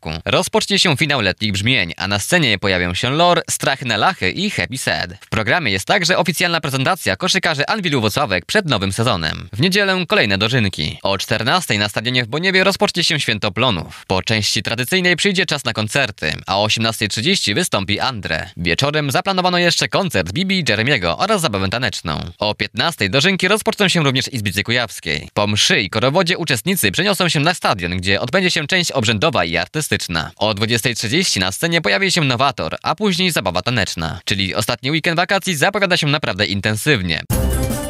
Dąbrowku. Rozpocznie się finał letnich brzmień, a na scenie pojawią się Lor, Strachy na Lachy i Happy Sad. W programie jest także oficjalna prezentacja koszykarzy Anwilu Włocławek przed nowym sezonem. W niedzielę kolejne dożynki. O 14 na stadionie w Boniewie rozpocznie się Święto Plonów. Po części tradycyjnej przyjdzie czas na koncerty, a o 18:30 wystąpi Andre. Wieczorem zaplanowano jeszcze koncert Bibi i Jeremiego oraz zabawę taneczną. O 15 dożynki rozpoczną się również Izbicy Kujawskiej. Po mszy i korowodzie uczestnicy przeniosą się na stadion, gdzie odbędzie się część obrzędowa i artystyczna. O 20:30 na scenie pojawi się Nowator, a później zabawa taneczna. Czyli ostatni weekend wakacji zapowiada się naprawdę intensywnie.